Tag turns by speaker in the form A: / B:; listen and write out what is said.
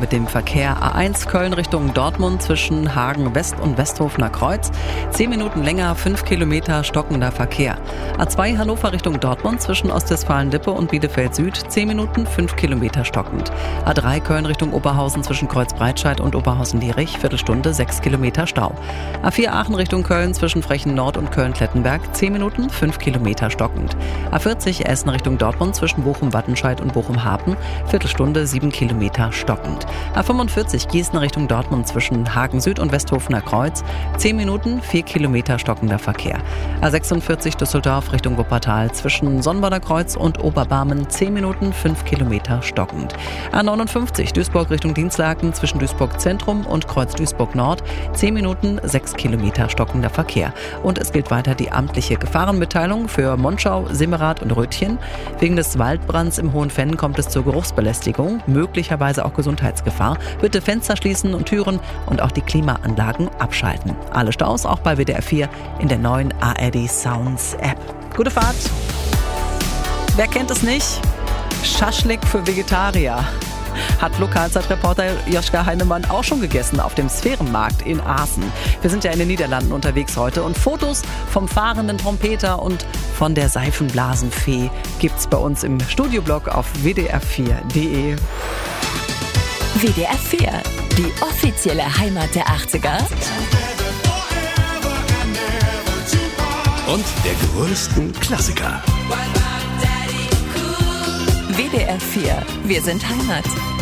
A: mit dem Verkehr. A1 Köln Richtung Dortmund zwischen Hagen West und Westhofener Kreuz. 10 Minuten länger, 5 Kilometer stockender Verkehr. A2 Hannover Richtung Dortmund zwischen Ostwestfalen-Lippe und Bielefeld Süd. 10 Minuten, 5 Kilometer stockend. A3 Köln Richtung Oberhausen zwischen Kreuzbreitscheid und Oberhausen-Lierich. Viertelstunde, 6 Kilometer Stau. A4 Aachen Richtung Köln zwischen Frechen Nord und Köln-Klettenberg. 10 Minuten, 5 Kilometer stockend. A40 Essen Richtung Dortmund zwischen Bochum-Wattenscheid und Bochum-Hafen. Viertelstunde, 7 Kilometer stockend. A45 Gießen Richtung Dortmund zwischen Hagen Süd und Westhofener Kreuz. 10 Minuten, 4 Kilometer stockender Verkehr. A46 Düsseldorf Richtung Wuppertal zwischen Sonnbader Kreuz und Oberbarmen. 10 Minuten, 5 Kilometer stockend. A59 Duisburg Richtung Dienstlaken zwischen Duisburg Zentrum und Kreuz Duisburg Nord. 10 Minuten, 6 Kilometer stockender Verkehr. Und es gilt weiter die amtliche Gefahrenmitteilung für Monschau, Simmerath und Rötchen. Wegen des Waldbrands im Hohenfenn kommt es zur Geruchsbelästigung, möglicherweise auch Gesundheitsgefahr. Bitte Fenster schließen und Türen und auch die Klimaanlagen abschalten. Alle Staus auch bei WDR 4 in der neuen ARD Sounds App. Gute Fahrt! Wer kennt es nicht? Schaschlik für Vegetarier. Hat Lokalzeitreporter Joschka Heinemann auch schon gegessen auf dem Sphärenmarkt in Aachen. Wir sind ja in den Niederlanden unterwegs heute und Fotos vom fahrenden Trompeter und von der Seifenblasenfee gibt's bei uns im Studioblog auf wdr4.de.
B: WDR 4, die offizielle Heimat der 80er.
C: Und der größten Klassiker.
B: WDR 4, wir sind Heimat.